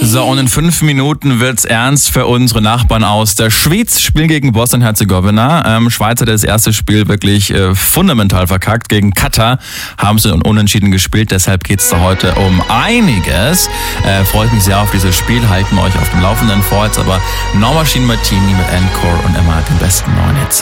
So, und in 5 Minuten wird's ernst für unsere Nachbarn aus der Schweiz. Spielen gegen Bosnien-Herzegowina. Schweiz hat das erste Spiel wirklich fundamental verkackt. Gegen Katar haben sie unentschieden gespielt. Deshalb geht's da heute um einiges. Freut mich sehr auf dieses Spiel. Halten wir euch auf dem Laufenden vor. Jetzt aber No Machine Martini mit Encore und immer den besten neuen Hits.